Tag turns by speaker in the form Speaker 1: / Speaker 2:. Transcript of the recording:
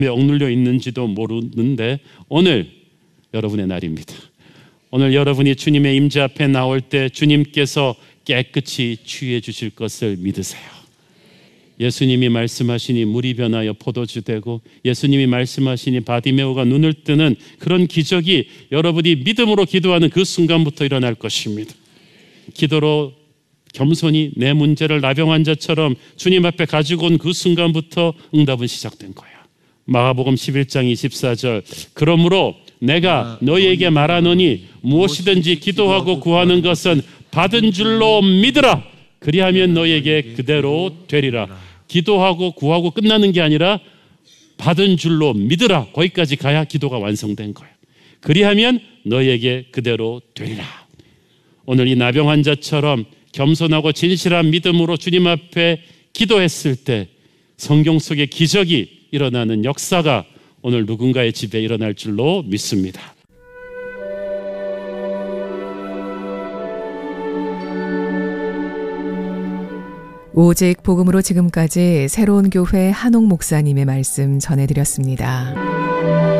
Speaker 1: 왜 억눌려 있는지도 모르는데 오늘 여러분의 날입니다. 오늘 여러분이 주님의 임재 앞에 나올 때 주님께서 깨끗이 치유해 주실 것을 믿으세요. 예수님이 말씀하시니 물이 변하여 포도주 되고 예수님이 말씀하시니 바디메오가 눈을 뜨는 그런 기적이 여러분이 믿음으로 기도하는 그 순간부터 일어날 것입니다. 기도로 겸손히 내 문제를 나병 환자처럼 주님 앞에 가지고 온 그 순간부터 응답은 시작된 거야. 마가복음 11장 24절 그러므로 내가 너희에게 말하노니 무엇이든지 기도하고 구하는 것은 받은 줄로 믿으라. 그리하면 너희에게 그대로 되리라. 기도하고 구하고 끝나는 게 아니라 받은 줄로 믿으라. 거기까지 가야 기도가 완성된 거예요. 그리하면 너희에게 그대로 되리라. 오늘 이 나병 환자처럼 겸손하고 진실한 믿음으로 주님 앞에 기도했을 때 성경 속의 기적이 일어나는 역사가 오늘 누군가의 집에 일어날 줄로 믿습니다.
Speaker 2: 오직 복음으로 지금까지 새로운 교회 한옥 목사님의 말씀 전해드렸습니다.